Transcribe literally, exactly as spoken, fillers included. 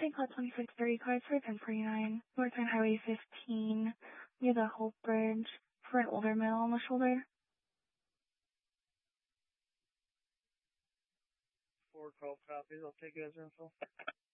Saint Cloud twenty-six thirty cards for ten forty-nine. North End Highway fifteen, near the Hope Bridge, for an older male on the shoulder. Four twelve copies. I'll take you guys info.